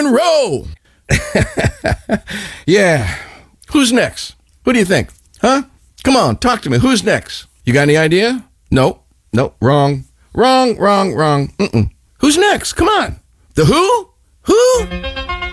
Monroe. Yeah. Who's next? Who do you think? Huh? Come on, talk to me. Who's next? You got any idea? Nope. Wrong. Wrong. Mm-mm. Who's next? Come on. The Who? Who?